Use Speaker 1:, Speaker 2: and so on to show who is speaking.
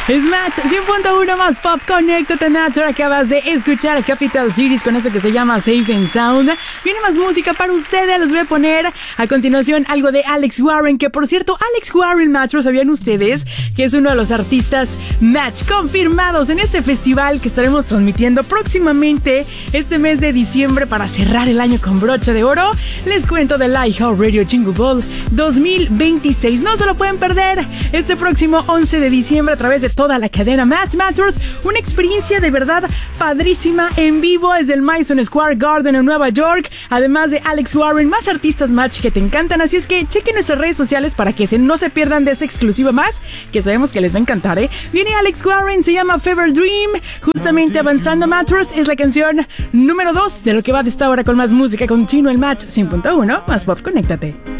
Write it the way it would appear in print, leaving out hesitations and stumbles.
Speaker 1: Es Match 100.1 más Pop. Conéctate, Nature. Acabas de escuchar Capital Cities con eso que se llama Safe and Sound. Viene más música para ustedes. Les voy a poner a continuación algo de Alex Warren, que por cierto, Alex Warren, Match, ¿sabían ustedes que es uno de los artistas Match confirmados en este festival que estaremos transmitiendo próximamente este mes de diciembre para cerrar el año con broche de oro? Les cuento del iHeartRadio Jingle Ball 2026. No se lo pueden perder este próximo 11 de diciembre a través de toda la cadena Match Matters. Una experiencia de verdad padrísima en vivo desde el Madison Square Garden en Nueva York. Además de Alex Warren, más artistas Match que te encantan. Así es que chequen nuestras redes sociales para que no se pierdan de esa exclusiva más, que sabemos que les va a encantar, ¿eh? Viene Alex Warren, se llama Fever Dream. Justamente avanzando Matters es la canción número 2 de lo que va de esta hora con más música continua. El Match 100.1 más Pop. Conéctate.